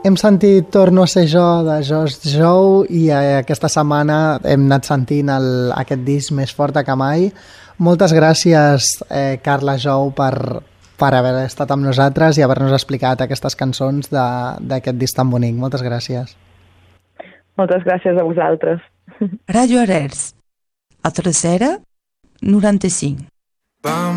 Hem sentit Torno a ser jo de Josh Joe i aquesta setmana hem anat sentint aquest disc Més forta que mai. Moltes gràcies, Carla Jou, per haver estat amb nosaltres i haver-nos explicat aquestes cançons d'aquest disc tan bonic. Moltes gràcies. Moltes gràcies a vosaltres. Ràdio Arels, a Tercera, 95.